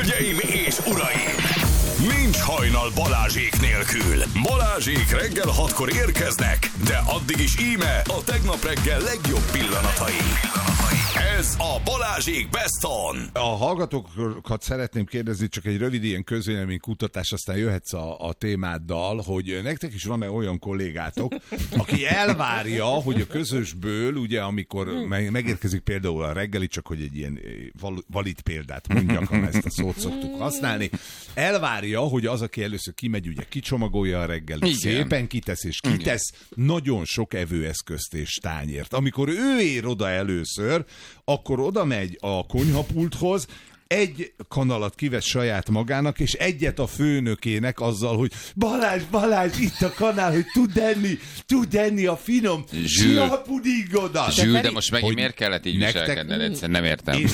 Hölgyeim és uraim! Nincs hajnal Balázsék nélkül. Balázsék reggel 6-kor érkeznek, de addig is íme a tegnap reggel legjobb pillanatai. Ez a Balázsék Best On. A hallgatókat szeretném kérdezni, csak egy rövid ilyen közvéleménykutatás, aztán jöhetsz a témáddal, hogy nektek is van-e olyan kollégátok, aki elvárja, hogy a közösből, ugye amikor megérkezik például a reggeli, csak hogy egy ilyen valid példát mondjak, ha ezt a szót szoktuk használni, elvárja, hogy az, aki először kimegy, ugye kicsomagolja a reggelit, szépen kitesz és kitesz nagyon sok evőeszközt és tányért. Amikor ő ér oda először, akkor oda megy a konyhapulthoz, egy kanalat kivesz saját magának, és egyet a főnökének azzal, hogy Balázs, itt a kanál, hogy tud enni a finom csiapudingodat. Zsül, de most megint miért kellett így viselkedned? Egyszerűen nem értem. És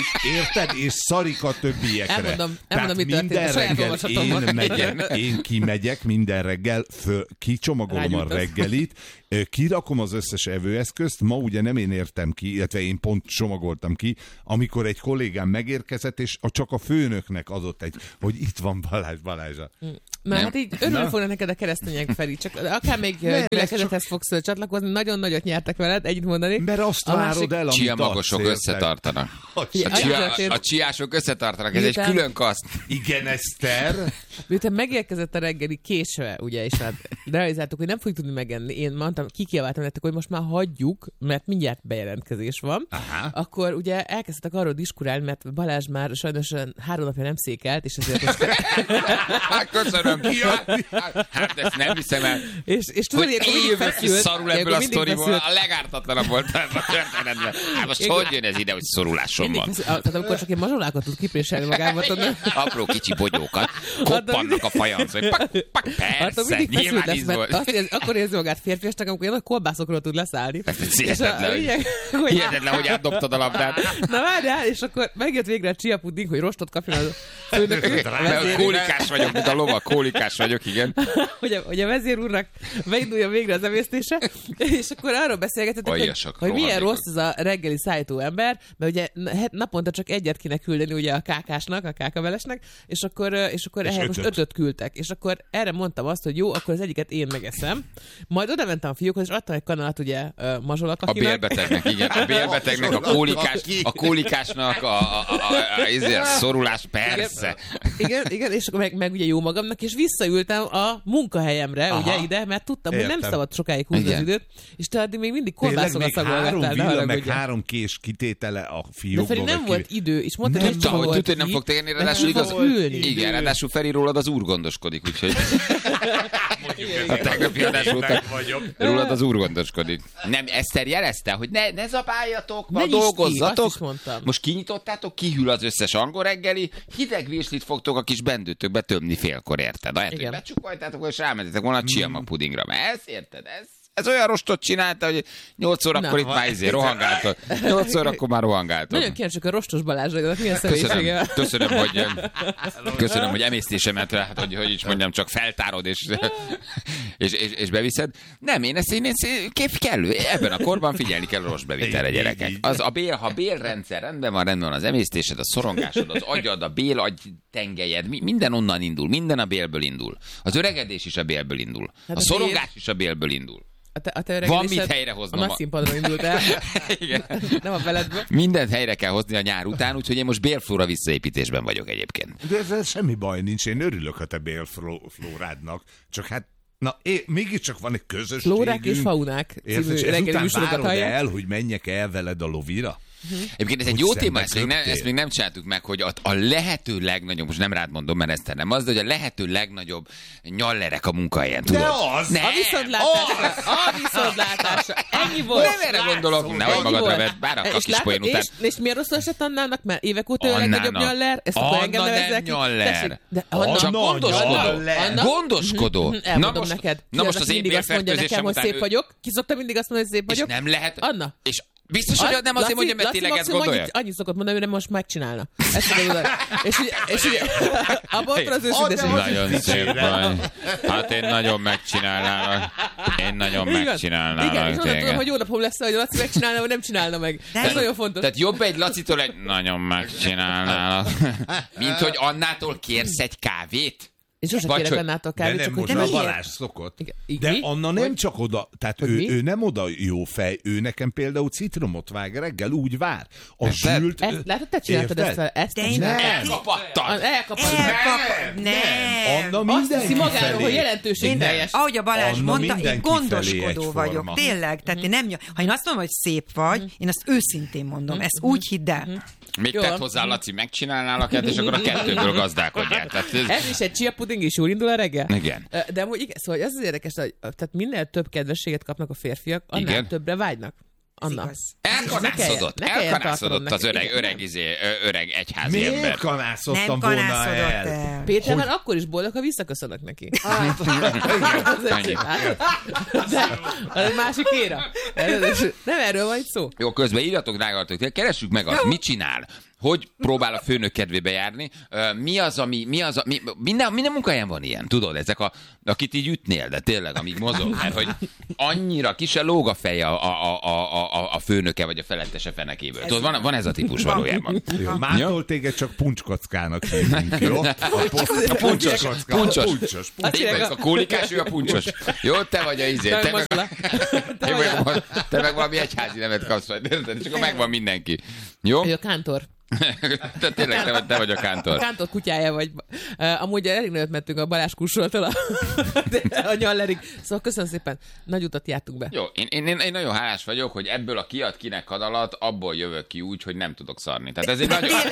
szarik a többiekre. Elmondom, mit minden reggel én kimegyek minden reggel, kicsomagolom a reggelit, kirakom az összes evőeszközt, ma ugye nem én értem ki, illetve én pont csomagoltam ki, amikor egy kollégám megérkezett, és csak a főnöknek adott egy, hogy itt van Balázsa. Na hát így örülni fognak neked a keresztények, Feri, csak akár még gyülekezethez fogsz csatlakozni, nagyon nagyot nyertek veled, együtt mondani. Mert azt várod el, amit csiamagosok összetartanak. A csiások összetartanak, ez egy külön kaszt. Igen, Eszter. Miután megérkezett a reggeli késve, ugye, és hát realizáltuk, hogy nem fogjuk tudni megenni. Én mondtam, kikiabáltam nektek, hogy most már hagyjuk, mert mindjárt bejelentkezés van. Aha. Akkor ugye elkezdtek arról diskurálni, mert Balázs már sajnos 3 napja nem székelt, és ezért most... Köszönöm. Hát ezt nem hiszem el. És tudod, hogy jövök ki szarul ebből a sztoriból, a legártatlanabb volt ebben a történetben. Hát most hogy jön ez ide, hogy szorulásom van? Tehát amikor csak egy mazsolákat tud kipréselni magában, tudod? Apró kicsi bogyókat, koppannak a fajanc, hogy persze, nyilván íz volt. Akkor érzi magát férfiasnak, amikor ilyen kolbászokról tud leszállni. Hihetetlen, hogy átdobtad a labdát. Na várjál, és akkor megjött végre a csiapuding, hogy rostot kapjon a főnök. Kólikás vagyok, mint a lovak, kólikás vagyok, igen. Hogy a vezér úrnak beinduljon végre az emésztése, és akkor arról beszélgetetek, hogy milyen rossz az a reggeli szállító ember, mert ugye naponta csak egyet kéne küldeni ugye a kákásnak, a kákavelesnek, és akkor ehhez most 5-öt küldtek. És akkor erre mondtam azt, hogy jó, akkor az egyiket én megeszem. Majd oda mentem a fiúkhoz, és adtam egy kanalat ugye mazsolakakinak. A bélbetegnek, igen. A bélbetegnek, a kólikásnak, a szorulás, persze. Igen, és akkor meg ugye jó magamnak, és visszaültem a munkahelyemre, ugye ide, mert tudtam, hogy nem szabad sokáig húzni az időt, és te addig még mindig kolbászokat szagolgattál. 3 villa, meg 3 kés kitétele a fiókból. De Feri nem volt idő, és mondta, hogy tudta, hogy nem fog térni, ráadásul igaz. Igen, ráadásul Feri rólad az úr gondoskodik, úgyhogy a tegnapi adás óta rólad az úr gondoskodik. Nem, Eszter jelezte, hogy ne zabáljatok, ma dolgozzatok. Most kinyitottátok, kihűl az összes angol reggeli, hideg virslit fogtok a kis bendőtökbe tömni félkor, érted? Ahelyett, hogy becsukoltátok, és rámentetek volna a csiamag pudingra. Mert ezt érted? Ez olyan rostot csinálta, hogy 8 órakor itt már rohangáltok. 8 órakor már rohangáltok. Nagyon kíváncsiak a rostos Balázsra, milyen személyisége. Köszönöm, hogy emésztésemet, hát, hogy is mondjam, csak feltárod és beviszed. Nem, én ezt kellő. Ebben a korban figyelni kell a rossz bevitelre, gyerekek. Ha bélrendszer rendben van az emésztésed, a szorongásod, az agyad, a bélagy tengelyed, minden onnan indul, minden a bélből indul. Az öregedés is a bélből indul. A szorongás is a bélből indul. Van mit helyrehoznom. A nagy színpadra indult el. Igen. Nem a beledbe. Mindent helyre kell hozni a nyár után, úgyhogy én most bélflóra visszaépítésben vagyok egyébként. De ezzel semmi baj nincs, én örülök a te bélflórádnak, csak hát mégiscsak van egy közösségünk. Flórák és faunák című reggeli műsorokat hallják. El, hogy menjek el veled a lovira? Egyébként ez egy jó téma, ezt még nem csináltuk meg, hogy a lehető legnagyobb, most nem rád mondom, mert ezt nem az, de hogy a lehető legnagyobb nyallerek a munkahelyen, tudod? De az! A viszontlátásra! Ennyi volt! Nem erre gondolok, nehogy magadra vedd, bár a kis poén után. És miért rosszul esett Annának? Mert évek óta a legnagyobb nyaller? Anna nem nyaller. Csak gondoskodó. Elmondom neked. Na most az én bélfertőzésem után... Szép vagyok. Ki szokta mindig azt mondani, hogy szép vagyok? És nem lehet... Anna. És Biztos, hogy nem azért mondja, mert tényleg ezt gondolja? Annyit szokott mondani, hogy most megcsinálna. És ugye abban ott az őszinteség. Nagyon szép vagy. Hát én nagyon megcsinálnálak. Igen, és onnan tudom, hogy jó napom lesz, hogy Laci megcsinálna, vagy nem csinálna meg. Ez nagyon fontos. Tehát jobb egy Lacitól egy nagyon megcsinálnálak. Mint hogy Annától kérsz egy kávét? És sosem kérek Annától kávét, csak hogy nem most a Balázs szokott. De Anna nem csak oda, tehát ő nem oda jó fej, ő nekem például citromot vág reggel, úgy vár. A zsült... Látod, te csináltad ezt fel? Ezt elkapattad. Nem. Anna mindenki magáról, hogy jelentőségteljes. Ahogy a Balázs mondta, én gondoskodó vagyok. Tényleg. Tehát ha én azt mondom, hogy szép vagy, én azt őszintén mondom. Ezt úgy hidd el. Még tett hozzá, Laci, megcsinálnálak, és akkor a kettőből gazdálkodjál. Ez is egy chia puding is, jól indul a reggel? Igen. De amúgy igen, szóval az érdekes, hogy tehát minél több kedvességet kapnak a férfiak, annál többre vágynak. Anna. Elkanászodott az öreg egyházi ember. Miért kanászodtam volna el? Péter már akkor is boldog, ha visszaköszönök neki. De egy másik éra. Nem erről van itt szó. Jó, közben írjatok, drágalatok, keressük meg azt, mit csinál. Hogy próbál a főnök kedvébe járni? Minden munkahelyen van ilyen, tudod, ezek akit így ütnél, de tényleg, amíg mozog, mert hogy annyira ki se lóg a feje a főnöke, vagy a felettese fenekéből. Tudod, van ez a típus valójában. Mától téged csak puncskockának hívunk, jó? A puncsos. A kólikás, ő a puncsos. Jó, te vagy a izé. Te meg valami egyházi nevet kapsz, és akkor megvan mindenki. Jó? Ő a kántor. Te tényleg te vagy a kántor. A kántor kutyája vagy. Amúgy elég nagyot mentünk a Balázs kursoltól a Nyallerig. Szóval köszönöm szépen, nagy utat jártunk be. Jó, én nagyon hálás vagyok, hogy ebből a kiad kinek kadalat, abból jövök ki úgy, hogy nem tudok szarni. Tehát ezért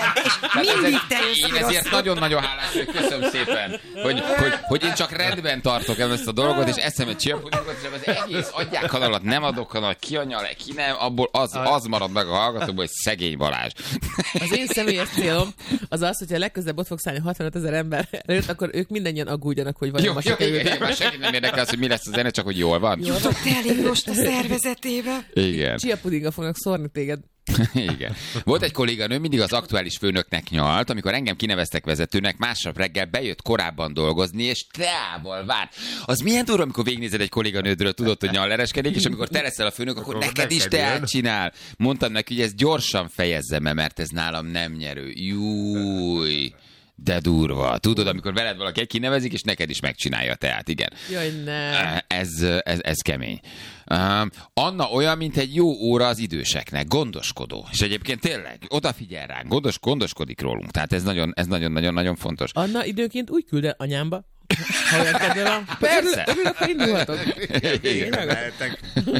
én ezért nagyon-nagyon hálás vagyok, köszönöm szépen, hogy én csak rendben tartok ezt a dolgot, és eszem egy csillapudingot, és az egész adják kadalat, nem adok kadalat, ki a nyal, ki nem, abból az marad meg a hallgatóból, hogy szegény Balázs. Az én személyes célom az az, hogyha legközelebb ott fogsz állni 65 000 ember előtt, akkor ők mindannyian aggódjanak, hogy van a igen, senki nem érdekel az, hogy mi lesz a zene, csak hogy jól van. Jutott elég most a szervezetébe. Igen. Chia pudinggal fognak szórni téged. Igen. Volt egy kolléganő, mindig az aktuális főnöknek nyalt, amikor engem kineveztek vezetőnek, másnap reggel bejött korábban dolgozni, és teával vár. Az milyen durva, amikor végignézed egy kolléganődről, tudod, hogy nyallereskedik, és amikor te leszel a főnök, akkor neked is teát csinál. Mondtam neki, hogy ezt gyorsan fejezzem be, mert ez nálam nem nyerő. Júj. De durva. Tudod, amikor veled valaki kinevezik, és neked is megcsinálja a teát, igen. Jaj, nem. Ez kemény. Anna olyan, mint egy jó óra az időseknek, gondoskodó. És egyébként tényleg odafigyel ránk, gondoskodik rólunk. Tehát ez nagyon-nagyon fontos. Anna időnként úgy küld el anyámba, ha olyan kedve van. Persze. Örülök, ha indulhatok. Igen, lehetek.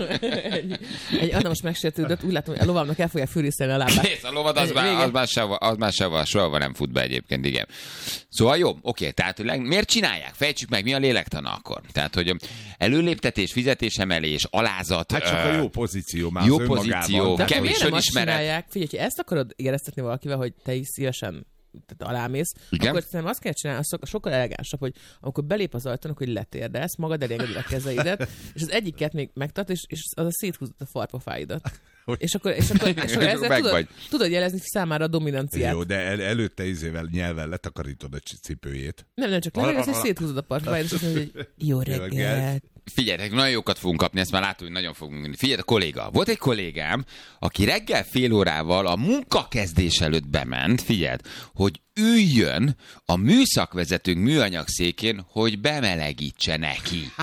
Egy Anna most megsértődött, úgy látom, hogy a lovamnak el fogják fűrészelni a lábát. Nézd, a lovad az már soha nem fut be egyébként, igen. Szóval jó, oké, tehát miért csinálják? Fejtsük meg, mi a lélektana akkor? Tehát, hogy előléptetés, fizetésemelés, alázat. Hát csak a jó pozíció már jó pozíció, kevés önismeret. Figyelj, ha ezt akarod éreztetni valakivel, hogy te is szívesen alámész, igen? Akkor szerintem azt kell csinálni, sokkal elegánsabb, hogy amikor belép az ajtónak, hogy letérdelsz, magad elengeded a kezeidet, és az egyiket még megtart, és az a széthúzott a farpofáidat. És akkor ezzel tudod jelezni számára a dominanciát. Jó, de előtte izével nyelven letakarítod a cipőjét. Nem, csak legalább, hogy széthúzod a farpofádat, és azt mondod, hogy jó reggelt. Figyeljetek, nagyon jókat fogunk kapni, ezt már látom, hogy nagyon fogunk menni. Figyeljetek, kolléga. Volt egy kollégám, aki reggel fél órával a munkakezdés előtt bement, figyeld, hogy üljön a műszakvezetőnk műanyagszékén, hogy bemelegítse neki.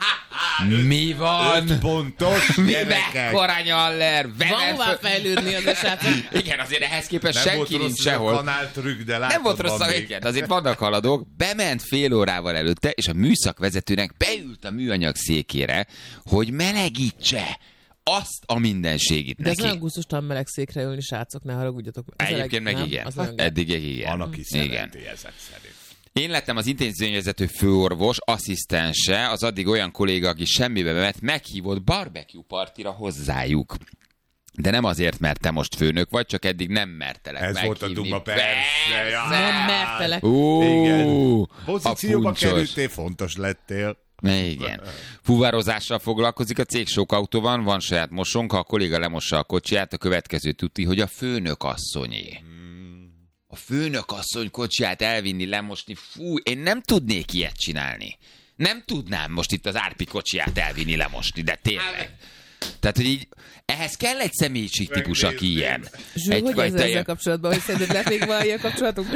Mi van? 5 pontos gyerekek. Mekkora nyaller? Van hová fejlődni az esetben. Igen, azért ehhez képest senki nincs sehol. Nem volt rossz a végén, azért vannak haladók. Bement fél órával előtte, és a műszakvezetőnek beült a műanyag székére, hogy melegítse azt a mindenségit neki. De ez olyan gusztustalan meleg székre ülni, srácok, ne haragudjatok. Egyébként meg igen. Eddig igen. Van, aki szereti ezek szerint. Én lettem az intézményvezető főorvos, asszisztense, az addig olyan kolléga, aki semmibe vett, meghívott barbecue partira hozzájuk. De nem azért, mert te most főnök vagy, csak eddig nem mertelek ez meghívni. Ez volt a duma, persze. Nem mertelek. Igen. Pozícióba kerültél, fontos lettél. Igen. Fuvározással foglalkozik a cég sok autóban, van saját mosónk, ha a kolléga lemossa a kocsiját, a következő tuti, hogy a főnök asszonyé. A főnök asszony kocsiját elvinni, lemosni, fú, én nem tudnék ilyet csinálni. Nem tudnám most itt az Árpi kocsiját elvinni, lemosni, de tényleg. Tehát, hogy így, ehhez kell egy személyiségtípus, aki ilyen. Zsú, hogy ezzel kapcsolatban, hogy szerinted lehet még van ilyen kapcsolatunk?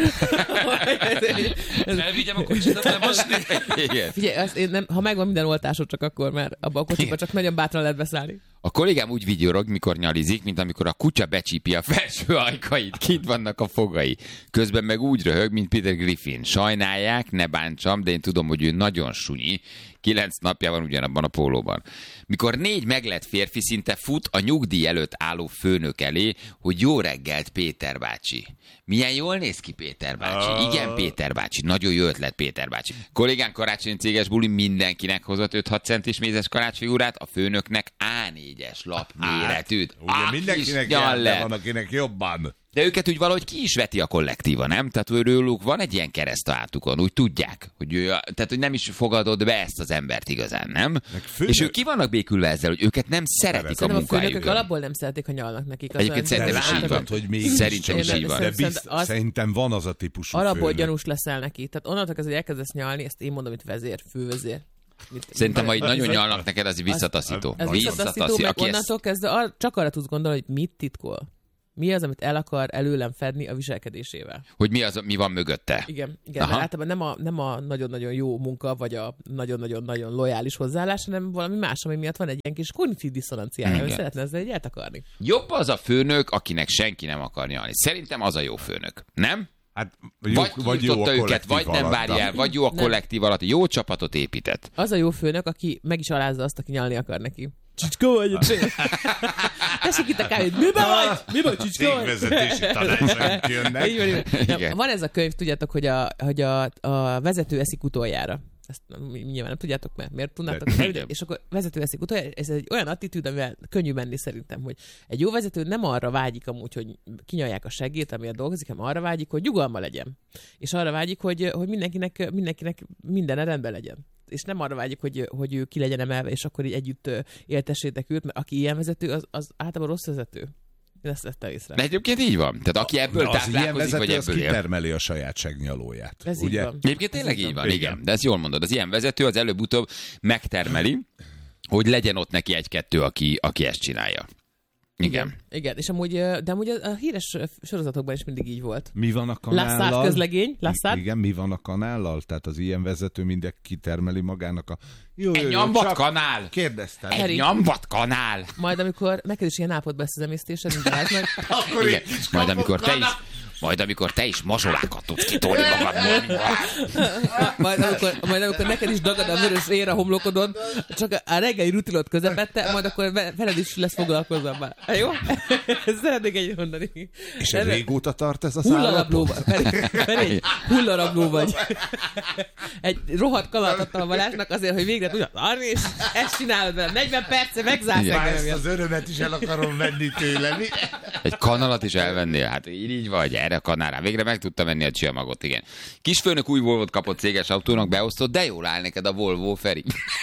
Elvigyem a kocsidat lemosni? Figyelj, ha megvan minden oltásod, csak akkor, mert abban a kocsiban csak nagyon bátran lehet beszállni. A kollégám úgy vigyorog, mikor nyalizik, mint amikor a kutya becsípi a felső ajkait. Kint vannak a fogai. Közben meg úgy röhög, mint Peter Griffin. Sajnálják, ne bántsam, de én tudom, hogy ő nagyon sunyi. 9 napja van ugyanabban a pólóban. Mikor 4 meglett férfi szinte fut a nyugdíj előtt álló főnök elé, hogy jó reggelt, Péter bácsi. Milyen jól néz ki Péter bácsi. Igen, Péter bácsi. Nagyon jó ötlet, Péter bácsi. Kollégánk karácsonyi céges buli mindenkinek hozott 5-6 centis mézes karácsonyfigurát, a főnöknek A4-es lapméretűt. Ugye mindenkinek van, akinek jobban. De őket úgy valahogy ki is veti a kollektíva, nem? Tehát őrülük van egy ilyen kereszt a hátukon, úgy tudják, hogy tehát hogy nem is fogadod be ezt az embert igazán, nem? És ők ki vannak békülve ezzel, hogy őket nem szeretik a munkájukon. A főnökök alapból nem szeretik, ha nyalnak nekik. Egyébként szerintem is így van. Szerintem is így van. Szerintem van az a típusú alapból gyanús leszel neki. Tehát onnantól kezdve, hogy elkezdesz nyalni, ezt én mondom, itt vezér, fővezér. Szerintem, ha így nagyon nyalnak neked, az visszataszító. Ez visszataszító, meg onnantól kezdve csak arra tudsz gondolni, hogy mit titkol. Mi az, amit el akar előlem fedni a viselkedésével? Hogy mi van mögötte? Igen, mert általában nem a nagyon-nagyon jó munka, vagy a nagyon-nagyon-nagyon lojális hozzáállás, hanem valami más, ami miatt van egy ilyen kis kognitív diszonanciája, hogy szeretne ezzel egy eltakarni. Jobb az a főnök, akinek senki nem akar nyalni. Szerintem az a jó főnök, nem? Hát, vagy jó a őket, vagy nem várja el, vagy jó a kollektív alatt, jó csapatot épített. Az a jó főnök, aki meg is alázza azt, aki nyalni akar neki. Csicska vagy? Tessék itt a kávét. Mi vagy, csicska vagy? Cégvezetési tanácsok jönnek. Van ez a könyv, tudjátok, hogy a vezető eszik utoljára. Ezt nyilván nem tudjátok, mert miért tudnátok? És akkor vezető eszik utoljára. Ez egy olyan attitűd, amivel könnyű menni szerintem, hogy egy jó vezető nem arra vágyik amúgy, hogy kinyalják a seggét, amiért dolgozik, hanem arra vágyik, hogy nyugalma legyen. És arra vágyik, hogy mindenkinek minden rendben legyen. És nem arra vágyik, hogy ő ki legyen emelve, és akkor így együtt éltessétek őt, mert aki ilyen vezető, az általában rossz vezető. Én ezt vettem észre. De egyébként így van. Tehát aki ebből táplálkozik, vagy ebből él. Kitermeli a saját segnyalóját. Ez ugye? Így van. Egyébként tényleg így van, igen. De ezt jól mondod. Az ilyen vezető az előbb-utóbb megtermeli, hogy legyen ott neki 1-2, aki ezt csinálja. Igen. És amúgy a híres sorozatokban is mindig így volt. Mi van a kanállal? Lassard közlegény, Lassard. Igen, mi van a kanállal? Tehát az ilyen vezető mindig kitermeli magának a... Egy nyomvat kanál! Kérdeztem. Egy nyomvat kanál! Majd amikor neked is ilyen állapotban lesz az emésztésed, mint meg. Igen. Majd amikor te is mazsolákat tudsz kitolni magadból. Majd amikor neked is dagad a vörös ér a homlokodon, csak a reggeli rutinod közepette, majd akkor veled is lesz foglalkozva. Jó? Ezt szeretnék egyet mondani. És régóta tart ez az állapot? Hullarabló vagy. Egy rohadt kalat adtam a Balázsnak azért, hogy végre tudja tarni, és ezt csinálod velem. 40 perce megzársz engem. Ezt az örömet is el akarom venni tőle, mi? Egy kanalat is elvennél, hát így vagy, erre a kanálra. Végre meg tudta venni a Csiamagot, igen. Kisfőnök új Volvot kapott céges autónak, beosztott, de jól áll neked a Volvo, Feri.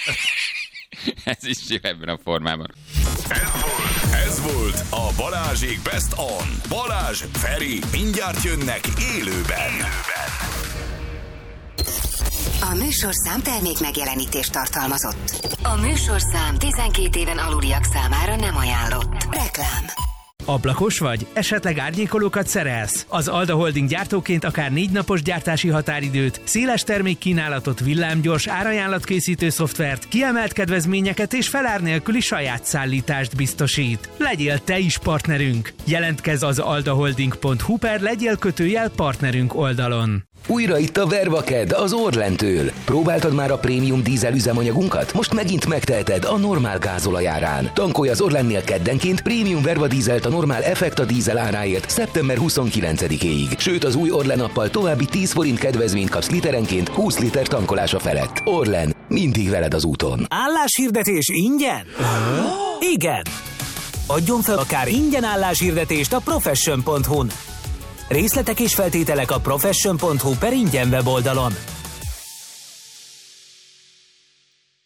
Ez is jó ebben a formában. Ez volt a Balázsék Best On. Balázs, Feri, mindjárt jönnek élőben. A műsorszám termék megjelenítést tartalmazott. A műsorszám 12 éven aluliak számára nem ajánlott. Reklám. Ablakos vagy? Esetleg árnyékolókat szerelsz? Az Alda Holding gyártóként akár 4 napos gyártási határidőt, széles termékkínálatot, villámgyors árajánlatkészítő szoftvert, kiemelt kedvezményeket és felár nélküli saját szállítást biztosít. Legyél te is partnerünk! Jelentkezz az aldaholding.hu per legyél !partnerünk oldalon. Újra itt a Vervaked az Orlentől. Próbáltad már a prémium dízel üzemanyagunkat? Most megint megteheted a normál gázolajárán. Tankolj az Orlennél keddenként prémium Verva dízelt a normál Effekta dízel áráért szeptember 29-éig. Sőt, az új Orlen appal további 10 forint kedvezményt kapsz literenként 20 liter tankolása felett. Orlen, mindig veled az úton. Álláshirdetés ingyen? Igen! Adjon fel akár ingyen álláshirdetést a profession.hu-n. Részletek és feltételek a profession.hu per ingyen weboldalon.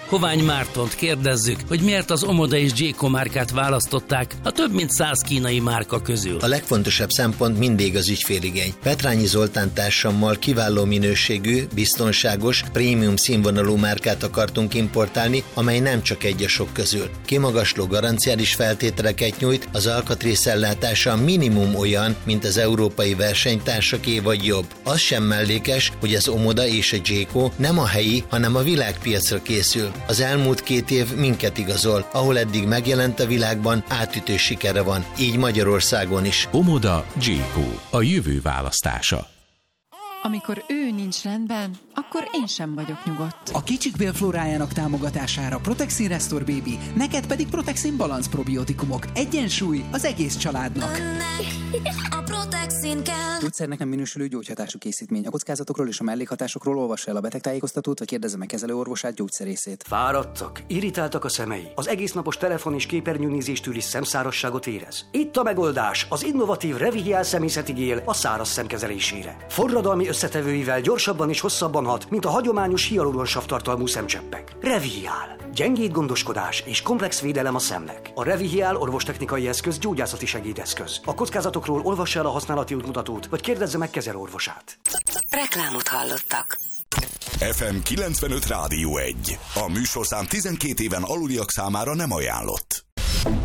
Hovány Mártont kérdezzük, hogy miért az Omoda és Jayco márkát választották a több mint 100 kínai márka közül. A legfontosabb szempont mindig az ügyféligény. Petrányi Zoltán társammal kiváló minőségű, biztonságos, prémium színvonalú márkát akartunk importálni, amely nem csak egy a sok közül. Kimagasló garanciális feltételeket nyújt, az alkatrészellátása minimum olyan, mint az európai versenytársaké vagy jobb. Az sem mellékes, hogy az Omoda és a Jayco nem a helyi, hanem a világpiacra készül. Az elmúlt 2 év minket igazol, ahol eddig megjelent a világban, átütő sikere van, így Magyarországon is. Omoda, Jayco, a jövő választása. Amikor ő nincs rendben, akkor én sem vagyok nyugodt. A kicsik bélflórájának támogatására Protexin Restore Baby, neked pedig Protexin Balance probiotikumok. Egyensúly az egész családnak. A Protexin kell. Gyógyszernek nem minősülő gyógyhatású készítmény. A kockázatokról és a mellékhatásokról olvassa el a betegtájékoztatót, vagy kérdezze meg kezelőorvosát, gyógyszerészét. Fáradtak, irritáltak a szemei. Az egész napos telefon és képernyőnézéstől is szemszárasságot érez. Itt a megoldás, az innovatív Revihial szemészeti gél a száraz szem kezelésére. Forradalmi összetevőivel gyorsabban és hosszabban hat, mint a hagyományos hialuronsav tartalmú szemcseppek. Revihial. Gyengéd gondoskodás és komplex védelem a szemnek. A Revihial orvostechnikai eszköz gyógyászati segédeszköz. A kockázatokról olvassa el a használati útmutatót, vagy kérdezze meg kezelőorvosát. Reklámot hallottak. FM 95 Rádió 1. A műsorszám 12 éven aluliak számára nem ajánlott.